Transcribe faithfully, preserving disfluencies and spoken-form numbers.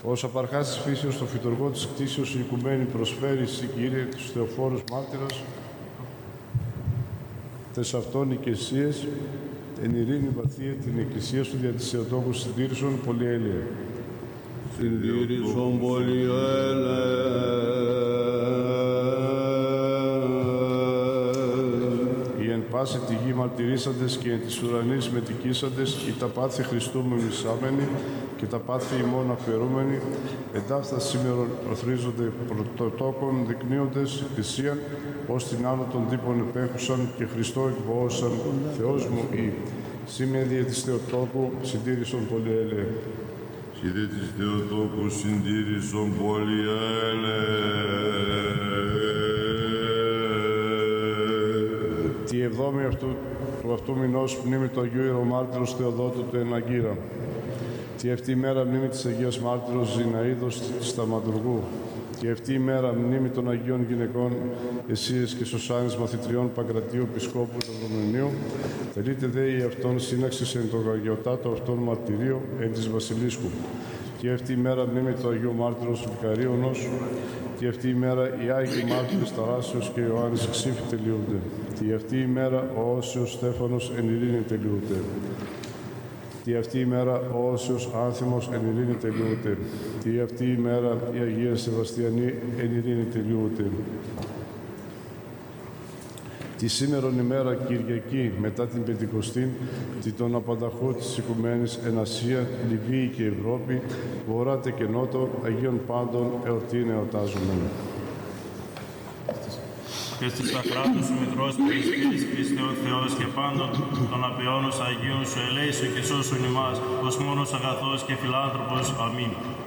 Ως απαρχάς της φύσεως, στο φυτουργό της κτήσεως, η οικουμένη προσφέρει εσύ, Κύριε, τους θεοφόρους μάρτυρας, τες αυτών οικεσίες, εν ειρήνη βαθία την εκκλησία σου δια της Θεοτόκου συντήρησον πολυέλεια. Συντήρησον πολυέλεια. Οι εν πάση τη γη μαρτυρήσαντες και εν της ουρανής μετικήσαντες, οι τα πάθη Χριστού μεμισάμενοι και τα πάθη ημών αφαιρούμενοι, εντάφτα σήμερον προθρίζονται πρωτοτόκων δεικνύοντες θυσίαν, ως την άνω των τύπων επέχουσαν και Χριστό εκβοώσαν, Θεός μου ή σήμεδια της Θεοτόκου συντήρησον πολυέλεια. Σιδέ της Θεοτόκου συντήρησον πολυέλεια. Τη εβδόμη αυτού, του αυτού μηνός μνήμη του Αγίου Ιερομάρτυρος Θεοδότου του εν Αγκύρα. Τη αυτή η μέρα μνήμη της Αγίας Μάρτυρος Ζηναΐδος της Σταματουργού. Τη αυτή η μέρα μνήμη των Αγίων Γυναικών Εσίες και Σωσάνης Μαθητριών Παγκρατίου Επισκόπου του Δομηνίου. Τελείται δε η αυτόν σύναξης εν το αγιωτάτο αυτόν μαρτυρίο εν της Βασιλίσκου. Τη αυτή η μέρα μνήμη του Αγίου Μάρτυρος Βικαρίου Νόσου. Τη αυτή η μέρα οι Άγιοι Μάρτυρες Ταράσιος και Ιωάννης Ξύφη τελειούνται. Τη αυτή η μέρα ο Όσιος Στέφανος εν ειρήνη τελειούνται. Τη αυτή η μέρα ο Όσιος Άνθιμος εν ειρήνη τελειούνται. Τη αυτή η μέρα η Αγία Σεβαστιανή εν ειρήνη τελειούνται. Τη σήμερον ημέρα Κυριακή μετά την Πεντηκοστή, τη των απανταχού της Οικουμένης εν Ασία, Λιβύη και Ευρώπη, βορράτε και νότο, Αγίων πάντων εορτήν εορτάζουμε. Και στις τα κράτους σου Μητρός Χριστής, Χριστέ ο Θεός και πάντων των απειώνους Αγίων σου ελέησον και σώσον ημάς, ως μόνος αγαθός και φιλάνθρωπος. Αμήν.